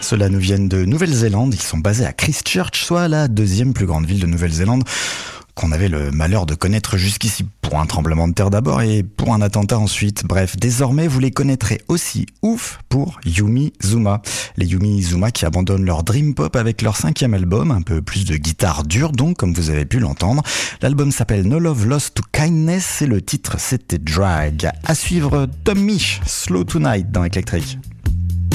Ceux-là nous viennent de Nouvelle-Zélande. Ils sont basés à Christchurch, soit la deuxième plus grande ville de Nouvelle-Zélande, qu'on avait le malheur de connaître jusqu'ici, pour un tremblement de terre d'abord et pour un attentat ensuite. Bref, désormais vous les connaîtrez aussi ouf pour Yumi Zuma. Les Yumi Zuma qui abandonnent leur dream pop avec leur 5e album, un peu plus de guitare dure donc, comme vous avez pu l'entendre. L'album s'appelle No Love Lost to Kindness et le titre c'était Drag. À suivre Tom Misch, Slow Tonight dans Electric.